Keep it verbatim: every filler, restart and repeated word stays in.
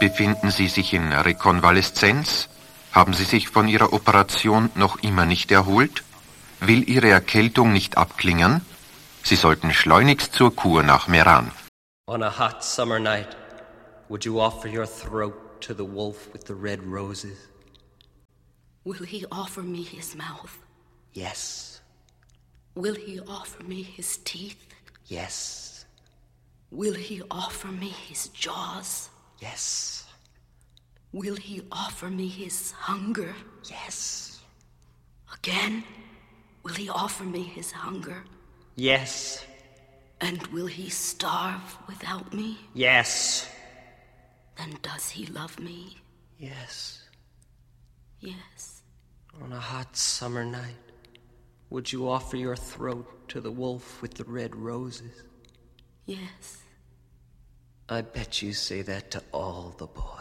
Befinden Sie sich in Rekonvaleszenz? Haben Sie sich von Ihrer Operation noch immer nicht erholt? Will Ihre Erkältung nicht abklingen? Sie sollten schleunigst zur Kur nach Meran. On a hot summer night, would you offer your throat to the wolf with the red roses? Will he offer me his mouth? Yes. Will he offer me his teeth? Yes. Will he offer me his jaws? Yes. Will he offer me his hunger? Yes. Again, will he offer me his hunger? Yes. And will he starve without me? Yes. Then does he love me? Yes. Yes. On a hot summer night, would you offer your throat to the wolf with the red roses? Yes. I bet you say that to all the boys.